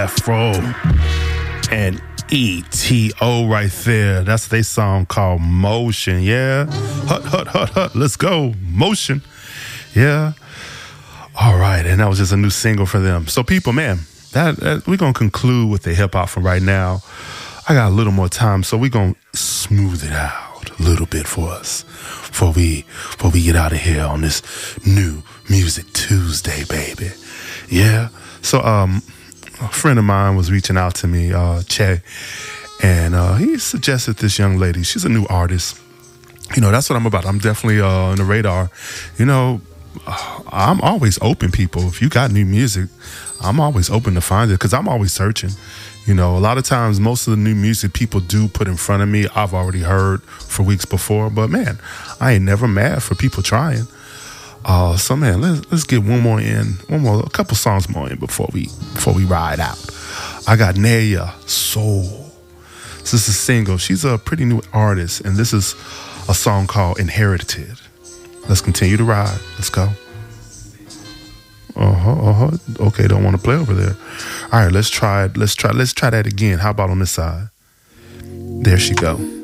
Afro and ETO right there. That's their song called Motion. Yeah. Hut, hut, hut, hut. Let's go. Motion. Yeah. All right. And that was just a new single for them. So people, man, that we're going to conclude with the hip hop for right now. I got a little more time, so we're going to smooth it out a little bit for us before we get out of here on this new Music Tuesday, baby. Yeah. So, a friend of mine was reaching out to me, Che, and he suggested this young lady. She's a new artist. You know, that's what I'm about. I'm definitely on the radar. You know, I'm always open, people. If you got new music, I'm always open to find it because I'm always searching. You know, a lot of times, most of the new music people do put in front of me, I've already heard for weeks before. But man, I ain't never mad for people trying. So man, let's get a couple songs more in before we ride out. I got Naya Soul. This is a single. She's a pretty new artist, and this is a song called Inherited. Let's continue to ride. Let's go. Okay, don't want to play over there. All right, let's try that again. How about on this side? There she go.